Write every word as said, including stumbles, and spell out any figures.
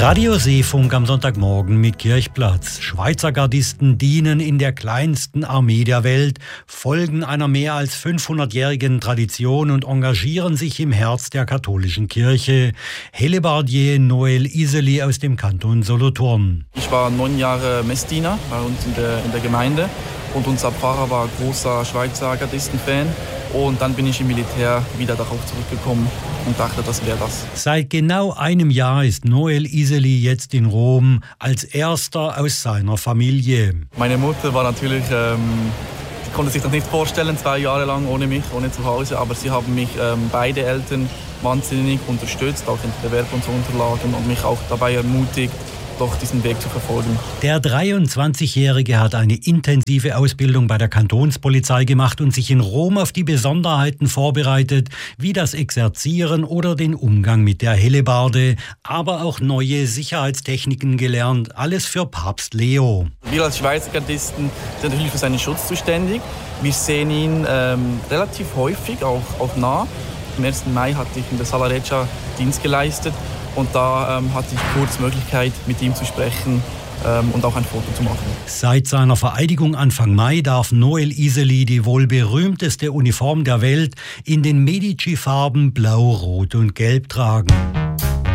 Radio Seefunk am Sonntagmorgen mit Kirchplatz. Schweizer Gardisten dienen in der kleinsten Armee der Welt, folgen einer mehr als fünfhundertjährigen Tradition und engagieren sich im Herz der katholischen Kirche. Hellebardier Noel Iseli aus dem Kanton Solothurn. Ich war neun Jahre Messdiener bei uns in der, in der Gemeinde und unser Pfarrer war großer Schweizer Gardisten-Fan. Und dann bin ich im Militär wieder darauf zurückgekommen und dachte, das wäre das. Seit genau einem Jahr ist Noel Iseli jetzt in Rom als erster aus seiner Familie. Meine Mutter war natürlich, ähm, sie konnte sich das nicht vorstellen, zwei Jahre lang ohne mich, ohne zu Hause. Aber sie haben mich, ähm, beide Eltern, wahnsinnig unterstützt, auch in Bewerbungsunterlagen und mich auch dabei ermutigt, doch diesen Weg zu verfolgen. Der dreiundzwanzigjährige hat eine intensive Ausbildung bei der Kantonspolizei gemacht und sich in Rom auf die Besonderheiten vorbereitet, wie das Exerzieren oder den Umgang mit der Hellebarde, aber auch neue Sicherheitstechniken gelernt, alles für Papst Leo. Wir als Schweizer Gardisten sind natürlich für seinen Schutz zuständig. Wir sehen ihn ähm, relativ häufig, auch, auch nah. Am ersten Mai hatte ich in der Sala Reggia Dienst geleistet. Und da ähm, hatte ich kurz Möglichkeit, mit ihm zu sprechen ähm, und auch ein Foto zu machen. Seit seiner Vereidigung Anfang Mai darf Noel Iseli die wohl berühmteste Uniform der Welt in den Medici-Farben Blau, Rot und Gelb tragen.